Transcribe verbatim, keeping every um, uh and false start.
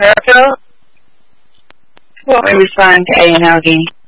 Purple, what we respond to A and L D?